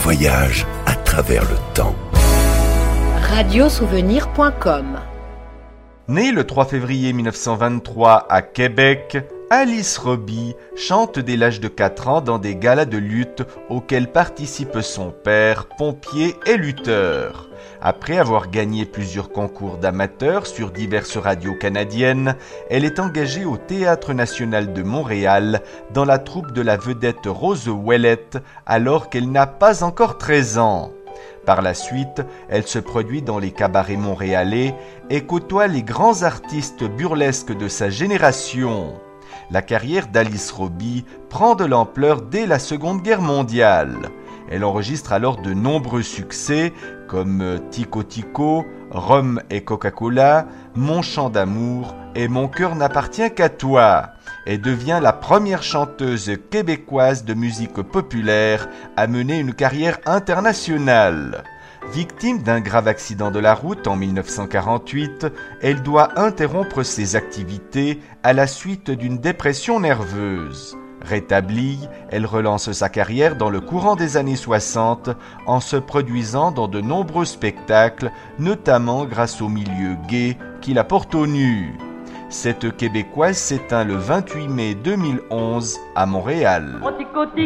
voyage à travers le temps. Radiosouvenir.com. Née le 3 février 1923 à Québec, Alice Robbie chante dès l'âge de 4 ans dans des galas de lutte auxquels participe son père, pompier et lutteur. Après avoir gagné plusieurs concours d'amateurs sur diverses radios canadiennes, elle est engagée au Théâtre national de Montréal dans la troupe de la vedette Rose Ouellette alors qu'elle n'a pas encore 13 ans. Par la suite, elle se produit dans les cabarets montréalais et côtoie les grands artistes burlesques de sa génération. La carrière d'Alice Robbie prend de l'ampleur dès la Seconde Guerre mondiale. Elle enregistre alors de nombreux succès comme Tico Tico, Rhum et Coca-Cola, Mon chant d'amour et Mon cœur n'appartient qu'à toi, et devient la première chanteuse québécoise de musique populaire à mener une carrière internationale. Victime d'un grave accident de la route en 1948, elle doit interrompre ses activités à la suite d'une dépression nerveuse. Rétablie, elle relance sa carrière dans le courant des années 60 en se produisant dans de nombreux spectacles, notamment grâce au milieu gay qui la porte au nu. Cette Québécoise s'éteint le 28 mai 2011 à Montréal.